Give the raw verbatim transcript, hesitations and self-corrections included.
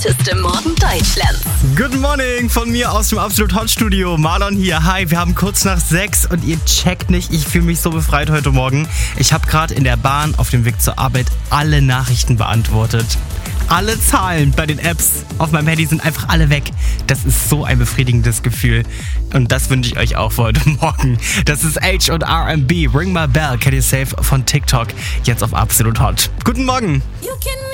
Hotteste Morgen Deutschlands. Good morning von mir aus dem Absolut Hot Studio. Marlon hier. Hi, wir haben kurz nach sechs und ihr checkt nicht, ich fühle mich so befreit heute Morgen. Ich habe gerade in der Bahn auf dem Weg zur Arbeit alle Nachrichten beantwortet. Alle Zahlen bei den Apps auf meinem Handy sind einfach alle weg. Das ist so ein befriedigendes Gefühl. Und das wünsche ich euch auch für heute Morgen. Das ist H und R and B. Ring My Bell, kennt ihr safe von TikTok. Jetzt auf Absolut Hot. Guten Morgen.